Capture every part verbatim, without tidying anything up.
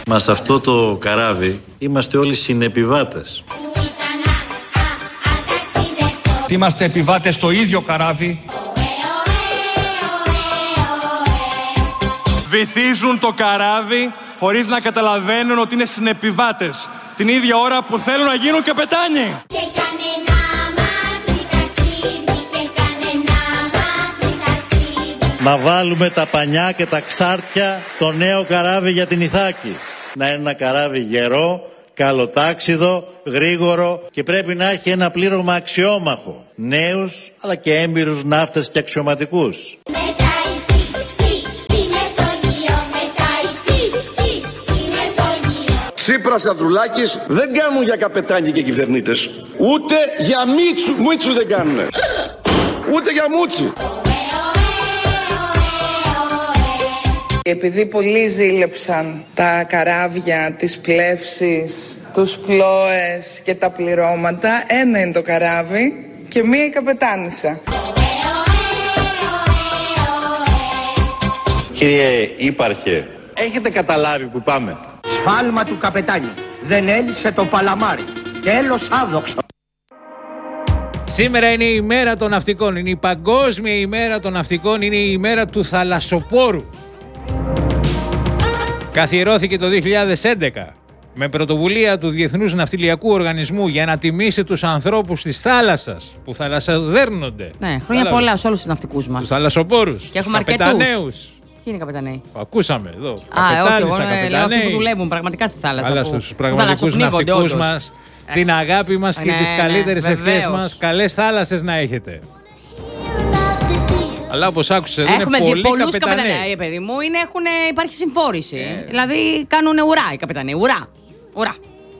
Μα σε αυτό το καράβι είμαστε όλοι συνεπιβάτες. Είμαστε επιβάτες στο ίδιο καράβι. Βυθίζουν το καράβι χωρίς να καταλαβαίνουν ότι είναι συνεπιβάτες την ίδια ώρα που θέλουν να γίνουν καπετάνιοι. Να βάλουμε τα πανιά και τα ξάρτια στο νέο καράβι για την Ιθάκη. Να είναι ένα καράβι γερό, καλοτάξιδο, γρήγορο και πρέπει να έχει ένα πλήρωμα αξιόμαχο. Νέους αλλά και έμπειρους ναύτες και αξιωματικούς. Τσίπρας, Ανδρουλάκης δεν κάνουν για καπετάνιοι και κυβερνήτες. Ούτε για Μίτσου, Μίτσου δεν κάνουν. Ούτε για Μούτσι. Επειδή πολλοί ζήλεψαν τα καράβια, τις πλεύσεις, τους πλώες και τα πληρώματα, ένα είναι το καράβι και μία η καπετάνισσα. Κύριε Ήπαρχε, έχετε καταλάβει που πάμε? Σφάλμα του καπετάνιου. Δεν έλυσε το παλαμάρι. Τέλος άδοξο. Σήμερα είναι η ημέρα των ναυτικών. Είναι η παγκόσμια ημέρα των ναυτικών. Είναι η ημέρα του θαλασσοπόρου. Καθιερώθηκε το δύο χιλιάδες έντεκα με πρωτοβουλία του Διεθνούς Ναυτιλιακού Οργανισμού για να τιμήσει τους ανθρώπους της θάλασσας που θαλασσοδέρνονται. Ναι, χρόνια Θάλα... πολλά σε όλους τους ναυτικούς μας. Τους θαλασσοπόρους, και έχουμε καπεταναίους. Ποιοι είναι οι καπεταναίοι? Ακούσαμε εδώ. Α, όχι, εγώ λέω αυτοί που δουλεύουν πραγματικά στη θάλασσα. Αλλά στους πραγματικούς ναυτικούς μας, την αγάπη μας και ναι, τις καλύτερες ναι, ευχές μας. Καλές θάλασσες να έχετε. Αλλά όπως άκουσες εδώ είναι πολλοί καπεταναίοι. καπεταναίοι, παιδί μου, είναι, έχουν, υπάρχει συμφόρηση. Ε. Δηλαδή κάνουν ουρά οι καπεταναίοι. Ουρά. Ουρά.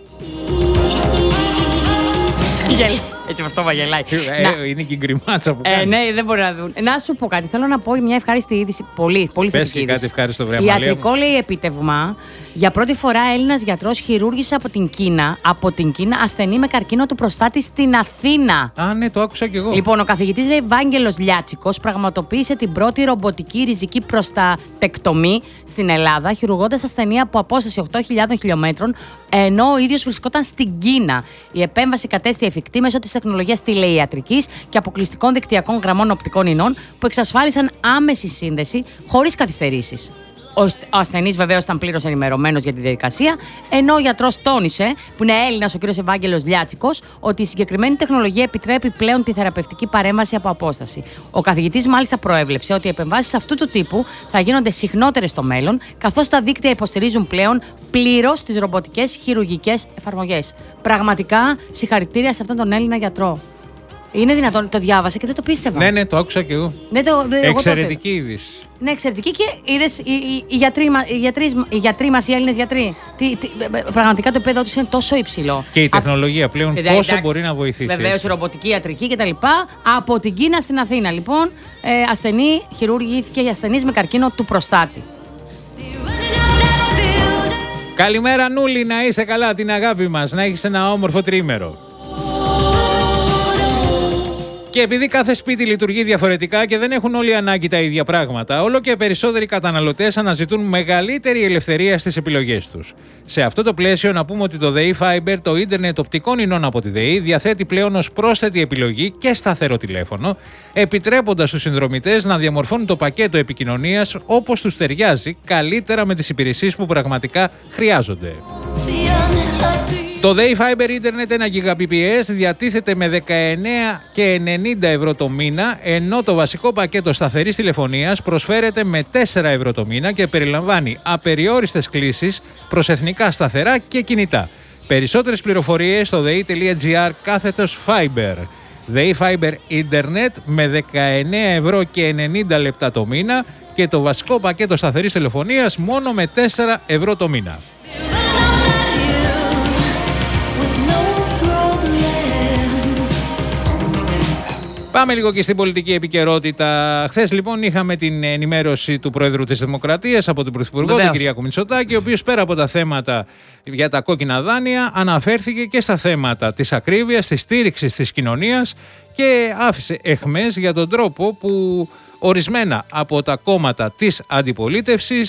Έτσι μας το βαγελάει. Ε, είναι και η γκριμάτσα που κάνει. Ε, ναι, δεν μπορεί να δουν. Να σου πω κάτι. Θέλω να πω μια ευχάριστη είδηση. Πολύ, πολύ θετική είδηση. Πες και κάτι ευχάριστο, βρε Αμαλία. Ιατρικό, λέει, επίτευγμα. Για πρώτη φορά Έλληνας γιατρός χειρούργησε από την Κίνα, από την Κίνα ασθενή με καρκίνο του προστάτη στην Αθήνα. Α, ναι, το άκουσα κι εγώ. Λοιπόν, ο καθηγητής Ευάγγελος Λιάτσικος πραγματοποίησε την πρώτη ρομποτική ριζική προστατεκτομή στην Ελλάδα, χειρουργώντας ασθενή από απόσταση οκτώ χιλιάδων χιλιόμετρων, ενώ ο ίδιος βρισκόταν στην Κίνα. Η επέμβαση κατέστη εφικτή μέσω της τεχνολογίας τηλεϊατρικής και αποκλειστικών δικτυακών γραμμών οπτικών ινών που εξασφάλισαν άμεση σύνδεση χωρίς καθυστερήσεις. Ο ασθενής βεβαίως ήταν πλήρως ενημερωμένος για τη διαδικασία, ενώ ο γιατρός τόνισε, που είναι Έλληνας ο κ. Ευάγγελος Λιάτσικος, ότι η συγκεκριμένη τεχνολογία επιτρέπει πλέον τη θεραπευτική παρέμβαση από απόσταση. Ο καθηγητής μάλιστα προέβλεψε ότι οι επεμβάσεις αυτού του τύπου θα γίνονται συχνότερες στο μέλλον, καθώς τα δίκτυα υποστηρίζουν πλέον πλήρως τις ρομποτικές χειρουργικές εφαρμογές. Πραγματικά συγχαρητήρια σε αυτόν τον Έλληνα γιατρό. Είναι δυνατόν, το διάβασα και δεν το πίστευα. Ναι, ναι, το άκουσα κι εγώ. Ναι, το, εξαιρετική είδηση. Ναι, εξαιρετική και είδες οι, οι, οι, γιατροί, οι, γιατροί, οι γιατροί μας, οι Έλληνες γιατροί. Τι, τι, πραγματικά το επίπεδο τους είναι τόσο υψηλό. Και η τεχνολογία Α, πλέον πόσο εντάξει, μπορεί να βοηθήσει. Βεβαίως, ρομποτική ιατρική κτλ. Από την Κίνα στην Αθήνα, λοιπόν, ε, ασθενή χειρουργήθηκε για ασθενείς με καρκίνο του προστάτη. Καλημέρα, Νούλη, να είσαι καλά, την αγάπη μας, να έχεις ένα όμορφο τρίμερο. Και επειδή κάθε σπίτι λειτουργεί διαφορετικά και δεν έχουν όλοι ανάγκη τα ίδια πράγματα, όλο και περισσότεροι καταναλωτές αναζητούν μεγαλύτερη ελευθερία στις επιλογές τους. Σε αυτό το πλαίσιο, να πούμε ότι το ΔΕΗ Fiber, το ίντερνετ οπτικών ινών από τη ΔΕΗ, διαθέτει πλέον ως πρόσθετη επιλογή και σταθερό τηλέφωνο, επιτρέποντας στους συνδρομητές να διαμορφώνουν το πακέτο επικοινωνίας όπως τους ταιριάζει, καλύτερα με τις υπηρεσίες που πραγματικά χρειάζονται. Το ΔΕΗ Fiber Internet ένα Gbps διατίθεται με δεκαεννέα και ενενήντα ευρώ το μήνα, ενώ το βασικό πακέτο σταθερής τηλεφωνίας προσφέρεται με τέσσερα ευρώ το μήνα και περιλαμβάνει απεριόριστες κλήσεις προς εθνικά σταθερά και κινητά. Περισσότερες πληροφορίες στο dei.gr κάθετος Fiber. ΔΕΗ Fiber Internet με δεκαεννέα ευρώ και ενενήντα λεπτά το μήνα και το βασικό πακέτο σταθερής τηλεφωνίας μόνο με τέσσερα ευρώ το μήνα. Πάμε λίγο και στην πολιτική επικαιρότητα. Χθες λοιπόν είχαμε την ενημέρωση του Πρόεδρου της Δημοκρατίας από τον Πρωθυπουργό, Βεβαίως. τον Κυριάκο Μητσοτάκη, ο οποίος πέρα από τα θέματα για τα κόκκινα δάνεια αναφέρθηκε και στα θέματα της ακρίβειας, της στήριξης της κοινωνίας και άφησε εχμές για τον τρόπο που ορισμένα από τα κόμματα της αντιπολίτευσης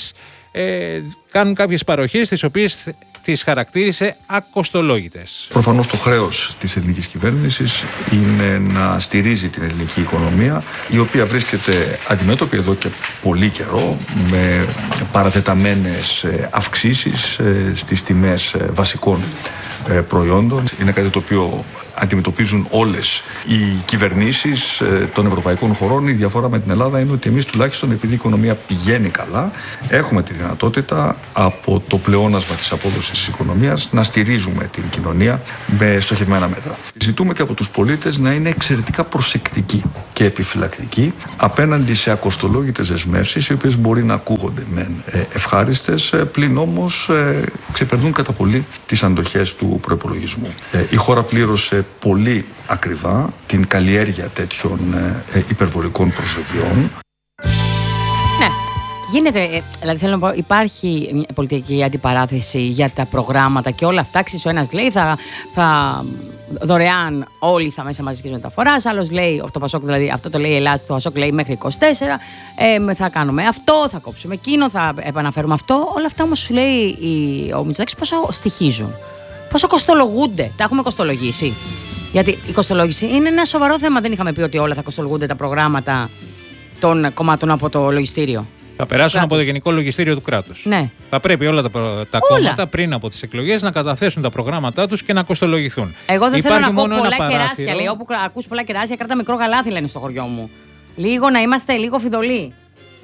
ε, κάνουν κάποιες παροχές τις οποίες τις χαρακτήρισε ακοστολόγητες. Προφανώς το χρέος της ελληνικής κυβέρνησης είναι να στηρίζει την ελληνική οικονομία, η οποία βρίσκεται αντιμέτωπη εδώ και πολύ καιρό με παρατεταμένες αυξήσεις στις τιμές βασικών προϊόντων. Είναι κάτι το οποίο αντιμετωπίζουν όλες οι κυβερνήσεις των ευρωπαϊκών χωρών. Η διαφορά με την Ελλάδα είναι ότι εμείς, τουλάχιστον επειδή η οικονομία πηγαίνει καλά, έχουμε τη δυνατότητα από το πλεόνασμα της απόδοσης της οικονομίας να στηρίζουμε την κοινωνία με στοχευμένα μέτρα. Ζητούμε και από τους πολίτες να είναι εξαιρετικά προσεκτικοί και επιφυλακτικοί απέναντι σε ακοστολόγητες δεσμεύσεις, οι οποίες μπορεί να ακούγονται μεν ευχάριστες, πλην όμως ξεπερνούν κατά πολύ τις αντοχές του προϋπολογισμού. Η χώρα πλήρωσε πολύ ακριβά την καλλιέργεια τέτοιων υπερβολικών προσδοκιών. Ναι. Γίνεται, δηλαδή θέλω να πω, υπάρχει μια πολιτική αντιπαράθεση για τα προγράμματα και όλα αυτά. Ξέρεις, ο ένας λέει θα, θα δωρεάν όλοι στα μέσα μαζικής μεταφοράς, άλλος λέει, το Πασόκ δηλαδή, αυτό το λέει η Ελλάδα, το Πασόκ λέει μέχρι είκοσι τέσσερα, ε, θα κάνουμε αυτό, θα κόψουμε εκείνο, θα επαναφέρουμε αυτό. Όλα αυτά όμως σου λέει η, ο Μητσοτάκης πόσο στοιχίζουν, πόσο κοστολογούνται, τα έχουμε κοστολογήσει. Γιατί η κοστολόγηση είναι ένα σοβαρό θέμα, δεν είχαμε πει ότι όλα θα κοστολογούνται τα προγράμματα των κομμάτων από το λογιστήριο. Θα περάσουν κράτους. Από το Γενικό Λογιστήριο του κράτους. Ναι. Θα πρέπει όλα τα, τα όλα. κόμματα πριν από τις εκλογές να καταθέσουν τα προγράμματά τους και να κοστολογηθούν. Εγώ δεν Υπάρχει θέλω να μόνο πω πολλά παράθυρο. κεράσια. Λέει, όπου ακούς πολλά κεράσια, κράτα μικρό γαλάθι, λένε στο χωριό μου. Λίγο να είμαστε λίγο φιδωλοί.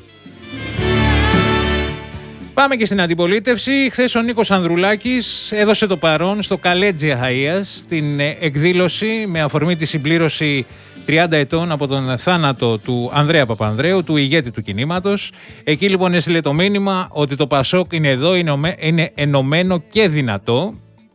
Πάμε και στην αντιπολίτευση. Χθες ο Νίκος Ανδρουλάκης έδωσε το παρόν στο Καλέτζι Αχαΐας στην εκδήλωση με αφορμή τη συμπλήρωση τριάντα ετών από τον θάνατο του Ανδρέα Παπανδρέου, του ηγέτη του κινήματος. Εκεί λοιπόν έστειλε το μήνυμα ότι το Πασόκ είναι εδώ, είναι ενωμένο και δυνατό.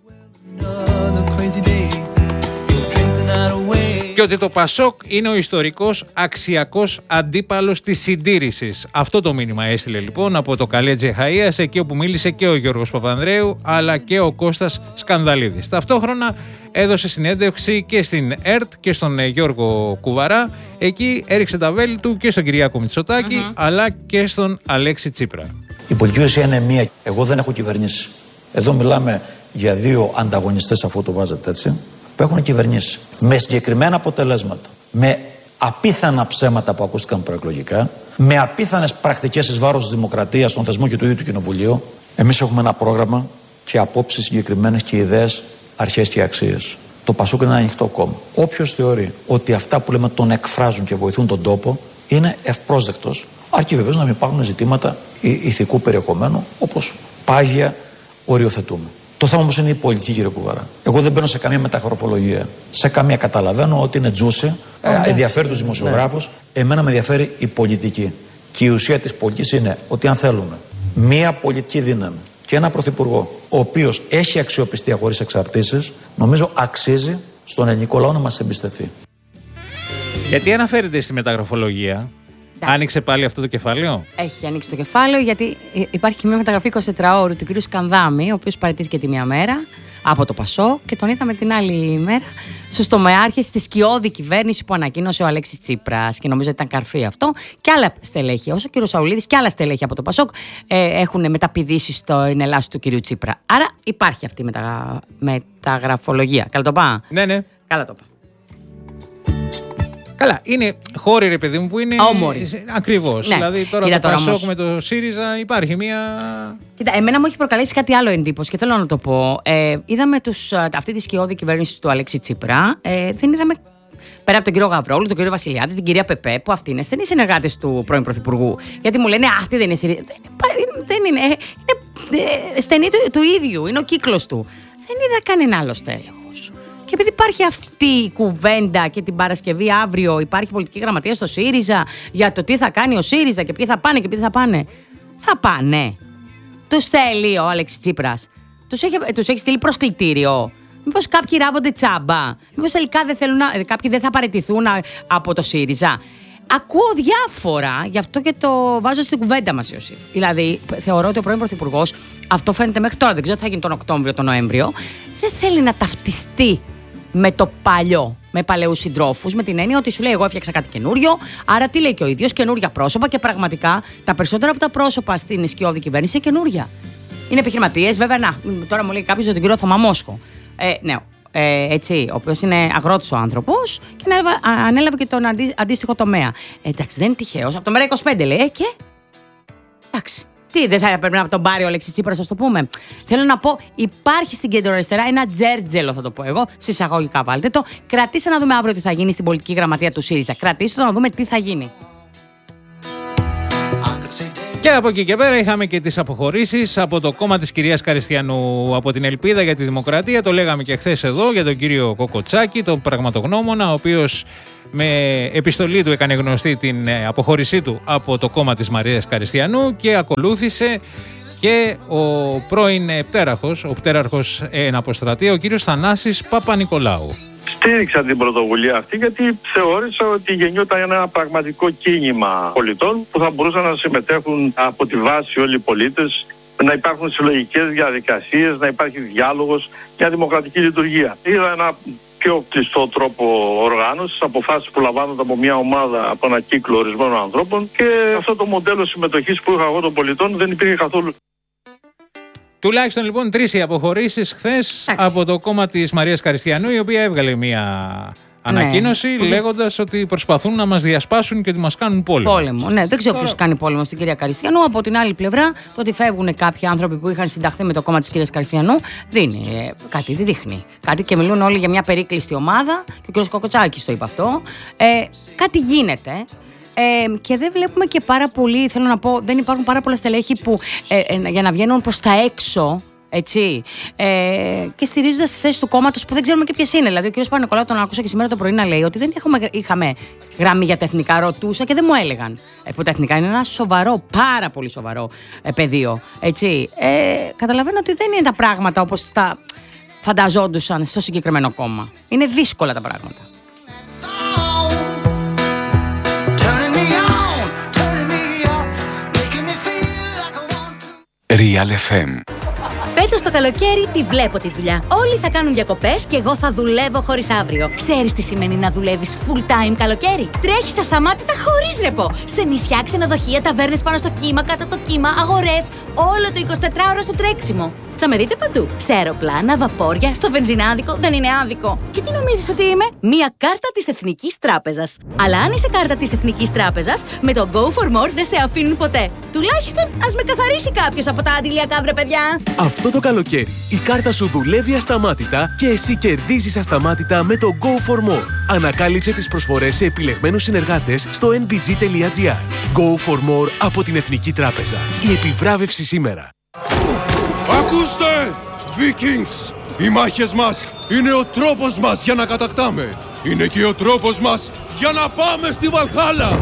Και ότι το Πασόκ είναι ο ιστορικός αξιακός αντίπαλος της συντήρησης. Αυτό το μήνυμα έστειλε λοιπόν από το Καλέτζι Αχαΐας, εκεί όπου μίλησε και ο Γιώργος Παπανδρέου αλλά και ο Κώστας Σκανδαλίδης. Ταυτόχρονα έδωσε συνέντευξη και στην ΕΡΤ και στον Γιώργο Κουβαρά. Εκεί έριξε τα βέλη του και στον Κυριάκο Μητσοτάκη mm-hmm. αλλά και στον Αλέξη Τσίπρα. Η πολιτική ουσία είναι μία. Εγώ δεν έχω κυβερνήσει. Εδώ μιλάμε για δύο ανταγωνιστές, αφού το βάζετε έτσι, που έχουν κυβερνήσει με συγκεκριμένα αποτελέσματα, με απίθανα ψέματα που ακούστηκαν προεκλογικά, με απίθανες πρακτικές εις βάρος της δημοκρατίας, των θεσμών και του ίδιου του Κοινοβουλίου. Εμείς έχουμε ένα πρόγραμμα και απόψεις συγκεκριμένες και ιδέες, αρχές και αξίες. Το Πασόκ είναι ένα ανοιχτό κόμμα. Όποιος θεωρεί ότι αυτά που λέμε τον εκφράζουν και βοηθούν τον τόπο, είναι ευπρόσδεκτος. Αρκεί βεβαίως να μην υπάρχουν ζητήματα ηθικού περιεχομένου, όπως πάγια οριοθετούμε. Το θέμα όμως είναι η πολιτική, κύριε Κουβαρά. Εγώ δεν μπαίνω σε καμία μεταγραφολογία. Σε καμία καταλαβαίνω ότι είναι τζούσι, ε, ενδιαφέρει τους δημοσιογράφους. Ναι. Εμένα με ενδιαφέρει η πολιτική. Και η ουσία της πολιτικής είναι ότι αν θέλουμε μία πολιτική δύναμη και ένα πρωθυπουργό, ο οποίος έχει αξιοπιστία χωρίς εξαρτήσεις, νομίζω αξίζει στον ελληνικό λαό να μας εμπιστευτεί. Γιατί αναφέρεται στη μεταγραφολογία? Άνοιξε πάλι αυτό το κεφάλαιο. Έχει ανοίξει το κεφάλαιο, γιατί υπάρχει μια μεταγραφή εικοσιτετράωρου του κ. Σκανδάμη, ο οποίος παραιτήθηκε τη μία μέρα από το Πασόκ και τον είδαμε την άλλη μέρα στους τομεάρχες στη σκιώδη κυβέρνηση που ανακοίνωσε ο Αλέξης Τσίπρας. Και νομίζω ότι ήταν καρφί αυτό. Και άλλα στελέχη, όσο ο κ. Σαουλίδης και άλλα στελέχη από το Πασόκ ε, έχουν μεταπηδήσει στην Ελλάδα του κ. Τσίπρα. Άρα υπάρχει αυτή η μετα... μεταγραφολογία. Καλά το πάω. Ναι, ναι. Καλά το πάω. Καλά, είναι χώροι, ρε παιδί μου, που είναι. Όμοροι. Ακριβώς. Ναι. Δηλαδή τώρα Κοίτα, το τώρα Πασόκ όμως με το ΣΥΡΙΖΑ υπάρχει μία. Κοίτα, εμένα μου έχει προκαλέσει κάτι άλλο εντύπωση και θέλω να το πω. Ε, είδαμε τους, αυτή τη σκιώδη κυβέρνηση του Αλέξη Τσίπρα. Ε, δεν είδαμε. Πέρα από τον κύριο Γαβρόλου, τον κύριο Βασιλιάδη, την κυρία Πεπέ, που αυτοί είναι στενοί συνεργάτες του πρώην Πρωθυπουργού. Γιατί μου λένε, αυτή δεν είναι ΣΥΡΙΖΑ. Δεν, δεν είναι. Είναι στενή του, του ίδιου, είναι ο κύκλος του. Δεν είδα κανένα άλλο στέλεχο. Και επειδή υπάρχει αυτή η κουβέντα και την Παρασκευή αύριο υπάρχει πολιτική γραμματεία στο ΣΥΡΙΖΑ για το τι θα κάνει ο ΣΥΡΙΖΑ και ποιοι θα πάνε και ποιοι θα πάνε. Θα πάνε. Τους στέλνει ο Αλέξης Τσίπρας. Τους έχει, τους έχει στείλει προσκλητήριο. Μήπως κάποιοι ράβονται τσάμπα. Μήπως τελικά δεν θέλουν να, κάποιοι δεν θα παραιτηθούν από το ΣΥΡΙΖΑ. Ακούω διάφορα, γι' αυτό και το βάζω στην κουβέντα μας, Ιωσήφ. Δηλαδή, θεωρώ ότι ο πρώην Πρωθυπουργός, αυτό φαίνεται μέχρι τώρα, δεν ξέρω τι θα γίνει τον Οκτώβριο, τον Νοέμβριο, δεν θέλει να ταυτιστεί με το παλιό. με παλαιούς συντρόφους, με την έννοια ότι σου λέει: εγώ έφτιαξα κάτι καινούριο. Άρα, τι λέει και ο ίδιος, καινούρια πρόσωπα και πραγματικά τα περισσότερα από τα πρόσωπα στην σκιώδη κυβέρνηση είναι καινούρια. Είναι επιχειρηματίες, βέβαια. Να, τώρα μου λέει κάποιος για τον κύριο Θωμά Μόσχο. Ε, ναι, ε, έτσι, ο οποίος είναι αγρότης ο άνθρωπος και ανέλαβε, ανέλαβε και τον αντί, αντίστοιχο τομέα. Ε, εντάξει, δεν είναι τυχαίος. Από το ΜΕΡΑ είκοσι πέντε λέει: ε, και. Εντάξει. Τι, δεν θα έπρεπε να τον πάρει ο Αλέξης Τσίπρας, ας το πούμε. Θέλω να πω, υπάρχει στην κεντροαριστερά ένα τζέρτζελο, θα το πω εγώ, συσσαγωγικά βάλτε το. Κρατήστε να δούμε αύριο τι θα γίνει στην πολιτική γραμματεία του ΣΥΡΙΖΑ. Κρατήστε το να δούμε τι θα γίνει. Και από εκεί και πέρα είχαμε και τις αποχωρήσεις από το κόμμα της κυρίας Καριστιανού, από την Ελπίδα για τη Δημοκρατία. Το λέγαμε και χθες εδώ για τον κύριο Κοκοτσάκη, τον πραγματογνώμονα, ο οποίος με επιστολή του έκανε γνωστή την αποχώρησή του από το κόμμα της Μαρίας Καριστιανού και ακολούθησε και ο πρώην πτέραρχος, ο πτέραρχος εν αποστρατεία, ο κύριος Θανάσης Παπα-Νικολάου. Στήριξα την πρωτοβουλία αυτή γιατί θεώρησα ότι γεννιόταν ένα πραγματικό κίνημα πολιτών που θα μπορούσαν να συμμετέχουν από τη βάση όλοι οι πολίτες, να υπάρχουν συλλογικές διαδικασίες, να υπάρχει διάλογος, μια δημοκρατική λειτουργία. Είδα ένα πιο κλειστό τρόπο οργάνωσης, αποφάσεις που λαμβάνονται από μια ομάδα, από ένα κύκλο ορισμένων ανθρώπων και αυτό το μοντέλο συμμετοχής που είχα εγώ των πολιτών δεν υπήρχε καθόλου. Τουλάχιστον λοιπόν τρεις οι αποχωρήσεις χθες από το κόμμα της Μαρίας Καριστιανού, η οποία έβγαλε μια ανακοίνωση ναι, λέγοντας ότι προσπαθούν να μας διασπάσουν και ότι μας κάνουν πόλεμο. Πόλεμο, ναι, δεν ξέρω ποιος κάνει πόλεμο στην κυρία Καριστιανού. Από την άλλη πλευρά, το ότι φεύγουν κάποιοι άνθρωποι που είχαν συνταχθεί με το κόμμα της κυρίας Καριστιανού, δίνει ε, κάτι, δεν δείχνει. Κάτι και μιλούν όλοι για μια περίκλειστη ομάδα, και ο κ. Κοκοτσάκης το είπε αυτό. Ε, κάτι γίνεται. Ε, και δεν βλέπουμε και πάρα πολύ, θέλω να πω, δεν υπάρχουν πάρα πολλά στελέχη που ε, ε, για να βγαίνουν προς τα έξω, έτσι, ε, και στηρίζοντας τις θέσεις του κόμματος που δεν ξέρουμε και ποιες είναι. Δηλαδή, ο κ. Παπα-Νικολάου τον άκουσα και σήμερα το πρωί να λέει ότι δεν είχαμε, είχαμε γραμμή για τα εθνικά, ρωτούσα και δεν μου έλεγαν. Ε, που τα εθνικά είναι ένα σοβαρό, πάρα πολύ σοβαρό ε, πεδίο. Έτσι. Ε, καταλαβαίνω ότι δεν είναι τα πράγματα όπως τα φανταζόντουσαν στο συγκεκριμένο κόμμα. Είναι δύσκολα τα πράγματα. Real εφ εμ. Φέτος το καλοκαίρι τη βλέπω τη δουλειά. Όλοι θα κάνουν διακοπές και εγώ θα δουλεύω χωρίς αύριο. Ξέρεις τι σημαίνει να δουλεύεις full time καλοκαίρι? Τρέχεις ασταμάτητα χωρίς ρεπό. Σε νησιά, ξενοδοχεία, ταβέρνες πάνω στο κύμα, κάτω από το κύμα, αγορές. Όλο το εικοσιτετράωρο στο τρέξιμο. Θα με δείτε παντού. Σε αεροπλάνα, βαπόρια, στο βενζινάδικο, δεν είναι άδικο. Και τι νομίζεις ότι είμαι? Μία κάρτα της Εθνικής Τράπεζας. Αλλά αν είσαι κάρτα της Εθνικής Τράπεζας, με το Go for More δεν σε αφήνουν ποτέ. Τουλάχιστον ας με καθαρίσει κάποιος από τα αντιλιακά, βρε παιδιά. Αυτό το καλοκαίρι η κάρτα σου δουλεύει ασταμάτητα και εσύ κερδίζεις ασταμάτητα με το Go for More. Ανακάλυψε τις προσφορές σε επιλεγμένους συνεργάτες στο εν μπι τζι τελεία τζι άρ. Go for More από την Εθνική Τράπεζα. Η επιβράβευση σήμερα. Ακούστε, Vikings! Οι μάχες μας είναι ο τρόπος μας για να κατακτάμε. Είναι και ο τρόπος μας για να πάμε στη Βαλχάλα.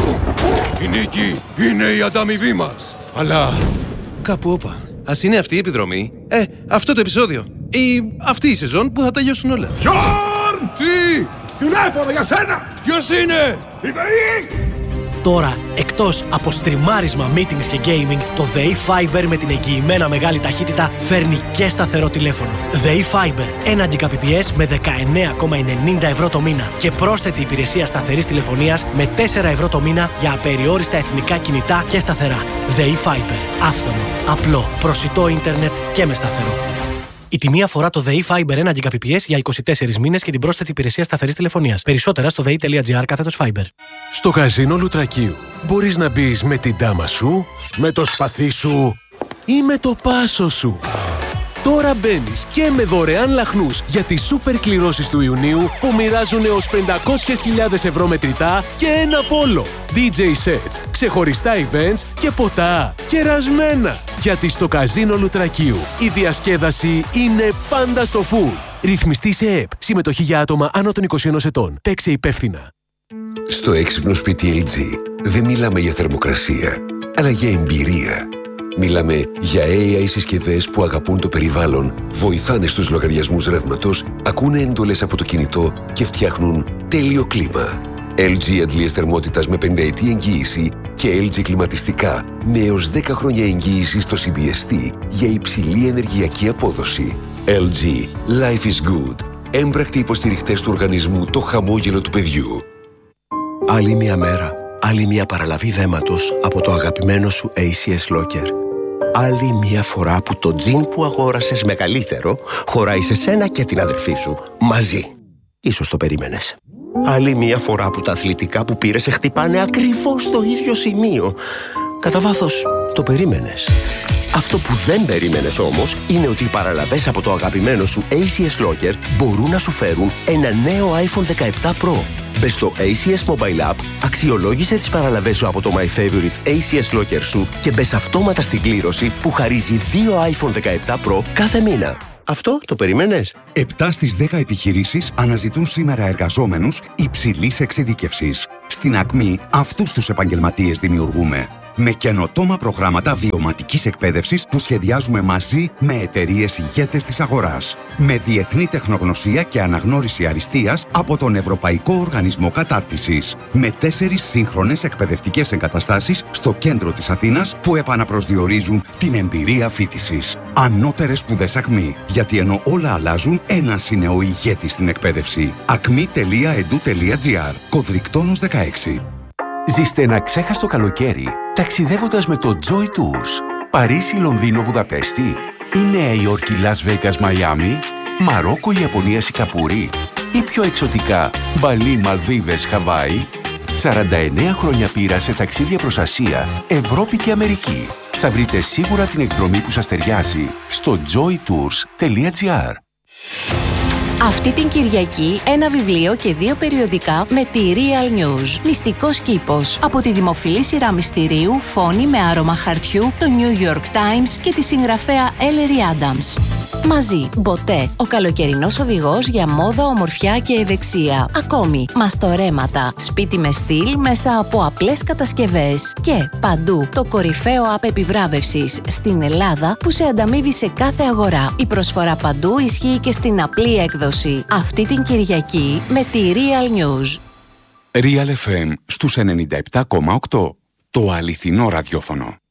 Η νίκη είναι η ανταμοιβή μας. Αλλά κάπου όπα. Ας είναι αυτή η επιδρομή. Ε, αυτό το επεισόδιο. Ή αυτή η σεζόν που θα τελειώσουν όλα. Γιόρν! Τι! Τηλέφωνο για σένα! Ποιος είναι? Η ΔΕΗ! Τώρα, εκτός από στριμάρισμα, meetings και gaming, το ΔΕΗ Fiber με την εγγυημένα μεγάλη ταχύτητα φέρνει και σταθερό τηλέφωνο. ΔΕΗ Fiber, ένα Gbps με δεκαεννέα κόμμα ενενήντα ευρώ το μήνα και πρόσθετη υπηρεσία σταθερής τηλεφωνίας με τέσσερα ευρώ το μήνα για απεριόριστα εθνικά κινητά και σταθερά. ΔΕΗ Fiber, άφθονο, απλό, προσιτό ίντερνετ και με σταθερό. Η τιμή αφορά το ΔΕΗ Fiber ένα Gbps για είκοσι τέσσερις μήνες και την πρόσθετη υπηρεσία σταθερής τηλεφωνίας. Περισσότερα στο δei τελεία τζι άρ κάθετος Fiber. Στο καζίνο Λουτρακίου μπορείς να μπεις με την τάμα σου, με το σπαθί σου ή με το πάσο σου. Τώρα μπαίνεις και με δωρεάν λαχνούς για τις σούπερ κληρώσεις του Ιουνίου που μοιράζουν έως πεντακόσιες χιλιάδες ευρώ μετρητά και ένα πόλο. ντι τζέι sets, ξεχωριστά events και ποτά κερασμένα. Γιατί στο καζίνο Λουτρακίου η διασκέδαση είναι πάντα στο full. Ρυθμιστή σε ΕΕΠ. Συμμετοχή για άτομα άνω των είκοσι ενός ετών. Παίξε υπεύθυνα. Στο έξυπνο σπίτι ελ τζι δεν μιλάμε για θερμοκρασία, αλλά για εμπειρία. Μιλάμε για έι άι συσκευές που αγαπούν το περιβάλλον, βοηθάνε στους λογαριασμούς ρεύματος, ακούνε εντολές από το κινητό και φτιάχνουν τέλειο κλίμα. ελ τζι αντλίες θερμότητας με πενταετή εγγύηση και ελ τζι κλιματιστικά με έως δέκα χρόνια εγγύηση στο σι μπι ες τι για υψηλή ενεργειακή απόδοση. ελ τζι. Life is good. έμπρακτοι υποστηριχτές του οργανισμού Το Χαμόγελο του Παιδιού. Άλλη μια μέρα, άλλη μια παραλαβή δέματος από το αγαπημένο σου έι σι ες Locker. Άλλη μια φορά που το τζιν που αγόρασες μεγαλύτερο χωράει σε σένα και την αδερφή σου, μαζί. Ίσως το περίμενες. Άλλη μια φορά που τα αθλητικά που πήρες σε χτυπάνε ακριβώς στο ίδιο σημείο. Κατά βάθος, το περίμενες. Αυτό που δεν περίμενες όμως είναι ότι οι παραλαβές από το αγαπημένο σου έι σι ες Locker μπορούν να σου φέρουν ένα νέο άιφον δεκαεπτά Pro. Μπες στο έι σι ες Mobile App, αξιολόγησε τις παραλαβές σου από το My Favorite έι σι ες Locker σου και μπες αυτόματα στην κλήρωση που χαρίζει δύο άιφον δεκαεπτά Pro κάθε μήνα. Αυτό το περίμενες? επτά στις δέκα επιχειρήσεις αναζητούν σήμερα εργαζόμενους υψηλής εξειδίκευσης. Στην Ακμή αυτούς τους επαγγελματίες δημιουργούμε. Με καινοτόμα προγράμματα βιωματικής εκπαίδευσης που σχεδιάζουμε μαζί με εταιρείες ηγέτες της αγοράς. Με διεθνή τεχνογνωσία και αναγνώριση αριστείας από τον Ευρωπαϊκό Οργανισμό Κατάρτισης. Με τέσσερις σύγχρονες εκπαιδευτικές εγκαταστάσεις στο κέντρο της Αθήνας που επαναπροσδιορίζουν την εμπειρία φοιτησης. Ανώτερες σπουδές Ακμή. Γιατί ενώ όλα αλλάζουν, ένας είναι ο ηγέτης στην εκπαίδευση. ακμή τελεία ι ντι τελεία τζι άρ. Κωδρικτόνος δεκαέξι. Ζήστε ένα ξέχαστο καλοκαίρι ταξιδεύοντας με το Joy Tours. Παρίσι, Λονδίνο, Βουδαπέστη ή Νέα Υόρκη, Λας Βέγκας, Μαϊάμι, Μαρόκο, Ιαπωνία, Σικαπούρη ή πιο εξωτικά Μπαλί, Μαλδίβες, Χαβάη. σαράντα εννέα χρόνια πείρα σε ταξίδια προς Ασία, Ευρώπη και Αμερική. Θα βρείτε σίγουρα την εκδρομή που σας ταιριάζει στο joy tours τελεία τζι άρ. Αυτή την Κυριακή ένα βιβλίο και δύο περιοδικά με τη Real News. Μυστικός κήπος. Από τη δημοφιλή σειρά μυστηρίου Φόνη με άρωμα χαρτιού, το New York Times και τη συγγραφέα Ellery Adams. Μαζί, Μποτέ, ο καλοκαιρινός οδηγός για μόδα, ομορφιά και ευεξία. Ακόμη, μαστορέματα, σπίτι με στυλ μέσα από απλές κατασκευές. Και παντού, το κορυφαίο app επιβράβευσης στην Ελλάδα που σε ανταμείβει σε κάθε αγορά. Η προσφορά παντού ισχύει και στην απλή έκδοση. Αυτή την Κυριακή με τη Real News. Real εφ εμ στους ενενήντα επτά κόμμα οκτώ. Το αληθινό ραδιόφωνο.